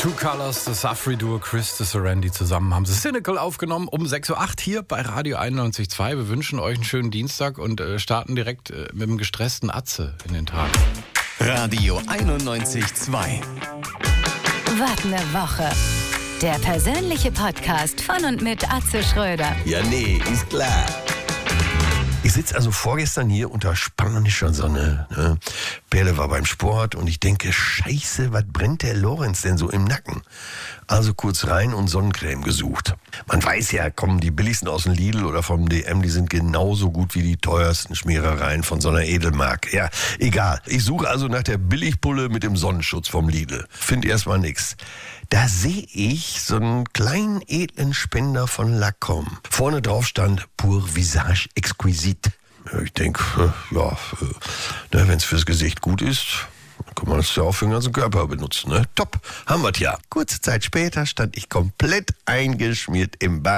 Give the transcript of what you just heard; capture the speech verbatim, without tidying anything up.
True Colors, das Safri-Duo Chris Sarandon zusammen haben sie Cynical aufgenommen um sechs Uhr acht hier bei Radio einundneunzig Komma zwei. Wir wünschen euch einen schönen Dienstag und äh, starten direkt äh, mit dem gestressten Atze in den Tag. Radio einundneunzig Komma zwei. Was ne Woche. Der persönliche Podcast von und mit Atze Schröder. Ja, nee, ist klar. Ich sitze also vorgestern hier unter spanischer Sonne. Ne? Perle war beim Sport und ich denke, scheiße, was brennt der Lorenz denn so im Nacken? Also kurz rein und Sonnencreme gesucht. Man weiß ja, kommen die billigsten aus dem Lidl oder vom D M, die sind genauso gut wie die teuersten Schmierereien von so einer Edelmark. Ja, egal. Ich suche also nach der Billigpulle mit dem Sonnenschutz vom Lidl. Find erstmal nix. Da sehe ich so einen kleinen edlen Spender von Lacombe. Vorne drauf stand Pour Visage Exquisite. Ich denke, ja, wenn es fürs Gesicht gut ist, kann man es ja auch für den ganzen Körper benutzen. Ne? Top, haben wir es ja. Kurze Zeit später stand ich komplett eingeschmiert im Bad.